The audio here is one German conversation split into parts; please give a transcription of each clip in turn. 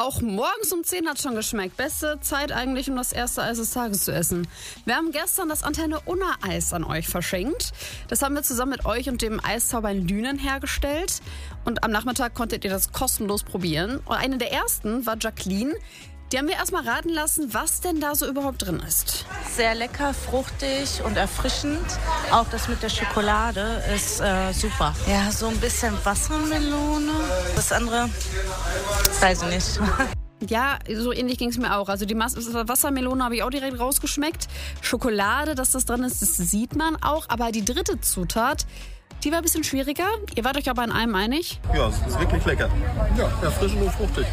Auch morgens um 10 hat schon geschmeckt. Beste Zeit eigentlich, um das erste Eis des Tages zu essen. Wir haben gestern das Antenne Unna Eis an euch verschenkt. Das haben wir zusammen mit euch und dem Eiszauber in Lünen hergestellt. Und am Nachmittag konntet ihr das kostenlos probieren. Und eine der ersten war Jacqueline. Die haben wir erstmal raten lassen, was denn da so überhaupt drin ist. Sehr lecker, fruchtig und erfrischend. Auch das mit der Schokolade ist super. Ja, so ein bisschen Wassermelone. Das andere, weiß ich nicht. Ja, so ähnlich ging es mir auch. Also die Wassermelone habe ich auch direkt rausgeschmeckt. Schokolade, dass das drin ist, das sieht man auch. Aber die dritte Zutat, die war ein bisschen schwieriger. Ihr wart euch aber in einem einig. Ja, es ist wirklich lecker. Ja, erfrischend und fruchtig.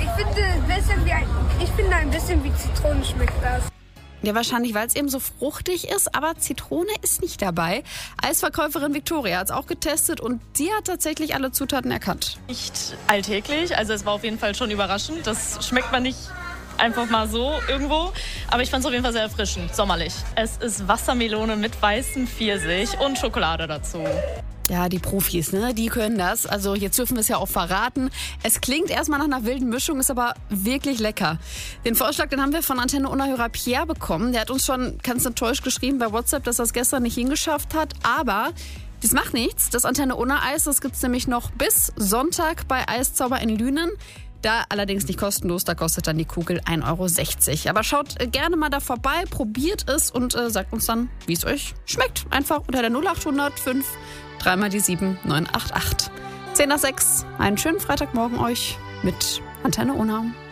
Ich finde ein bisschen wie Zitrone schmeckt das. Ja, wahrscheinlich, weil es eben so fruchtig ist, aber Zitrone ist nicht dabei. Eisverkäuferin Victoria hat es auch getestet und sie hat tatsächlich alle Zutaten erkannt. Nicht alltäglich, also es war auf jeden Fall schon überraschend. Das schmeckt man nicht einfach mal so irgendwo, aber ich fand es auf jeden Fall sehr erfrischend, sommerlich. Es ist Wassermelone mit weißem Pfirsich und Schokolade dazu. Ja, die Profis, ne, die können das. Also jetzt dürfen wir es ja auch verraten. Es klingt erstmal nach einer wilden Mischung, ist aber wirklich lecker. Den Vorschlag, den haben wir von Antenne Unna-Hörer Pierre bekommen. Der hat uns schon ganz enttäuscht geschrieben bei WhatsApp, dass er es gestern nicht hingeschafft hat. Aber das macht nichts. Das Antenne Unna-Eis, das gibt's nämlich noch bis Sonntag bei Eiszauber in Lünen. Da allerdings nicht kostenlos, da kostet dann die Kugel 1,60 €. Aber schaut gerne mal da vorbei, probiert es und sagt uns dann, wie es euch schmeckt. Einfach unter der 0800 5 3 mal die 7 988. 10 nach 6. Einen schönen Freitagmorgen euch mit Antenne Unna.